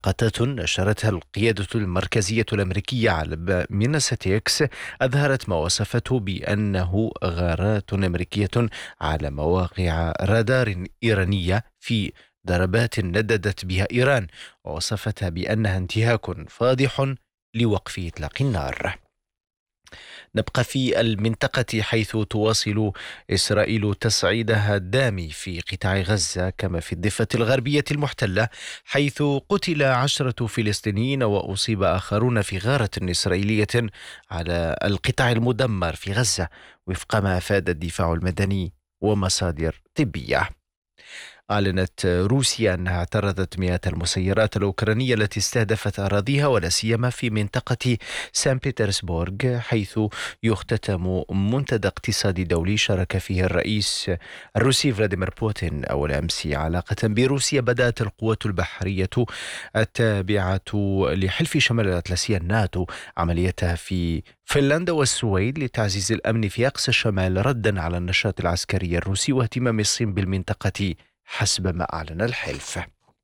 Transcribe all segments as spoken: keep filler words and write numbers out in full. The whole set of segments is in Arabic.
لقطات نشرتها القيادة المركزية الأمريكية على منصة إكس أظهرت ما وصفته بأنه غارات أمريكية على مواقع رادار إيرانية في ضربات نددت بها إيران، ووصفتها بأنها انتهاك فاضح لوقف إطلاق النار. نبقى في المنطقة حيث تواصل إسرائيل تصعيدها الدامي في قطاع غزة كما في الضفة الغربية المحتلة، حيث قتل عشرة فلسطينيين وأصيب آخرون في غارة إسرائيلية على القطاع المدمر في غزة، وفق ما أفاد الدفاع المدني ومصادر طبية. أعلنت روسيا أنها اعترضت مئات المسيرات الأوكرانية التي استهدفت أراضيها ولا سيما في منطقة سان بطرسبورغ، حيث يختتم منتدى اقتصادي دولي شارك فيه الرئيس الروسي فلاديمير بوتين أول أمس. علاقة بروسيا، بدأت القوات البحرية التابعة لحلف شمال الأطلسي الناتو عمليتها في فنلندا والسويد لتعزيز الأمن في أقصى الشمال، ردا على النشاط العسكري الروسي واهتمام الصين بالمنطقة حسب ما أعلن الحلف.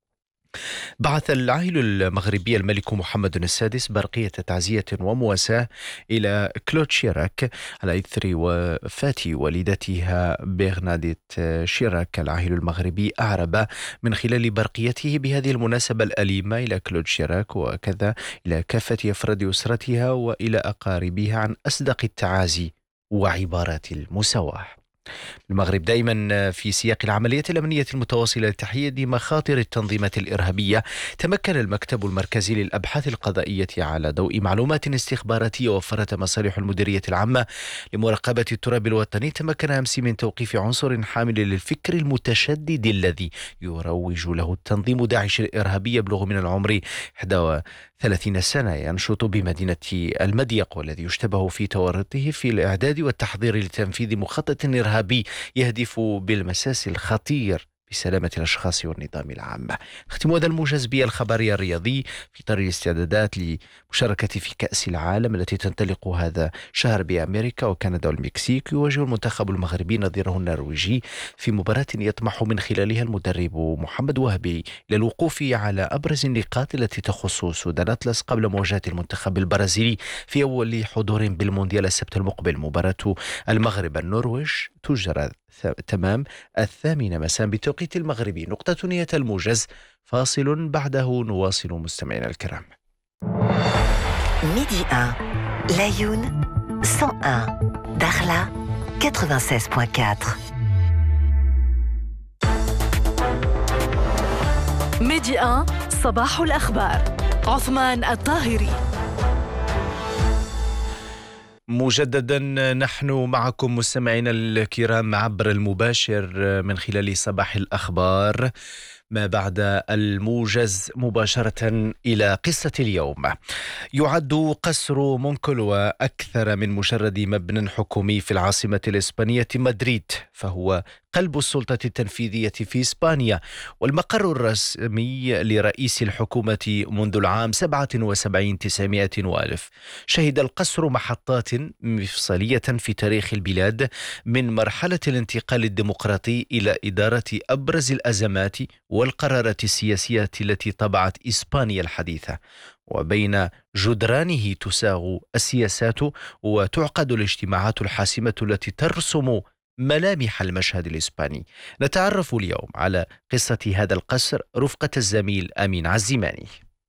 بعث العاهل المغربي الملك محمد السادس برقية تعزية ومواساة إلى كلود شيراك على إثر وفاة والدتها برناديت شيراك. العاهل المغربي أعرب من خلال برقيته بهذه المناسبة الأليمة إلى كلود شيراك وكذا إلى كافة أفراد أسرتها وإلى أقاربها عن أصدق التعازي وعبارات المساواة. المغرب دائما في سياق العمليات الأمنية المتواصلة لتحييد مخاطر التنظيمات الإرهابية، تمكن المكتب المركزي للأبحاث القضائية على ضوء معلومات استخباراتية وفرت مصالح المديرية العامة لمراقبة التراب الوطني، تمكن أمس من توقيف عنصر حامل للفكر المتشدد الذي يروج له التنظيم داعش الإرهابي، يبلغ من العمر إحدى وثلاثين سنة، ينشط بمدينة المديق، والذي يشتبه في تورطه في الإعداد والتحضير لتنفيذ مخطط إرهابي يهدف بالمساس الخطير بسلامة الأشخاص والنظام العام. ختم هذا الموجز بالخبر الرياضي في طريق الاستعدادات لمشاركة في كأس العالم التي تنطلق هذا شهر بأمريكا وكندا والمكسيك. يواجه المنتخب المغربي نظيره النرويجي في مباراة يطمح من خلالها المدرب محمد وهبي للوقوف على أبرز النقاط التي تخص سودان أطلس قبل مواجهة المنتخب البرازيلي في أول حضور بالمونديال السبت المقبل. مباراة المغرب النرويج تجرى تمام الثامنة مساء بتوقيت المغربي. نقطة نهاية الموجز، فاصل بعده نواصل مستمعينا الكرام. ميدي واحد لايون مية وواحد داخلة ثمانية وتسعين فاصلة أربعة. ميدي واحد صباح الأخبار، عثمان الطاهري. مجددا نحن معكم مستمعينا الكرام عبر المباشر من خلال صباح الأخبار، ما بعد الموجز مباشرة إلى قصة اليوم. يعد قصر مونكلوا أكثر من مجرد مبنى حكومي في العاصمة الإسبانية مدريد، فهو قلب السلطة التنفيذية في إسبانيا والمقر الرسمي لرئيس الحكومة منذ العام سبعة وسبعين تسعمائة وألف. شهد القصر محطات مفصلية في تاريخ البلاد، من مرحلة الانتقال الديمقراطي إلى إدارة أبرز الأزمات والقرارات السياسية التي طبعت إسبانيا الحديثة، وبين جدرانه تساغ السياسات وتعقد الاجتماعات الحاسمة التي ترسم ملامح المشهد الإسباني. نتعرف اليوم على قصة هذا القصر رفقة الزميل أمين عزيماني.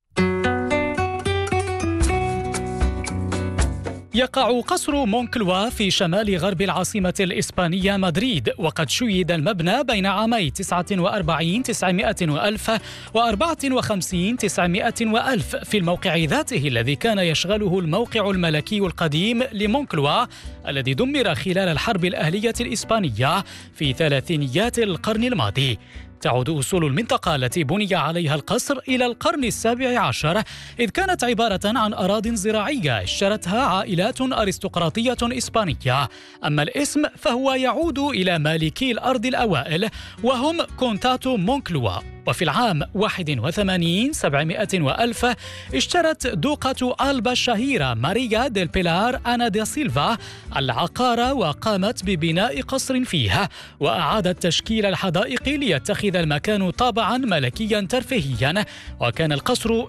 يقع قصر مونكلوا في شمال غرب العاصمة الإسبانية مدريد، وقد شيد المبنى بين عامي تسعة وأربعين تسعمائة وألف وأربعة وخمسين تسعمائة وألف في الموقع ذاته الذي كان يشغله الموقع الملكي القديم لمونكلوا الذي دمر خلال الحرب الأهلية الإسبانية في ثلاثينيات القرن الماضي. تعود أصول المنطقة التي بني عليها القصر إلى القرن السابع عشر، إذ كانت عبارة عن أراضٍ زراعية اشترتها عائلات أرستقراطية إسبانية. أما الاسم فهو يعود إلى مالكي الأرض الأوائل وهم كونتاتو مونكلوا. وفي العام واحد وثمانين سبعمائة وألف اشترت دوقة ألبا الشهيرة ماريا ديل بيلار أنا دي سيلفا العقار، وقامت ببناء قصر فيها، وأعادت تشكيل الحدائق ليتخذ يتخذ المكان طابعا ملكيا ترفيهيا، وكان القصر